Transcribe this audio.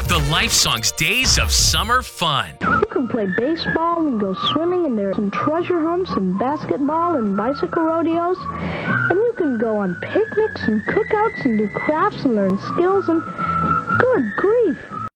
The Life Songs Days of Summer Fun. You can play baseball and go swimming, and there's some treasure hunts and basketball and bicycle rodeos. And you can go on picnics and cookouts and do crafts and learn skills and good grief.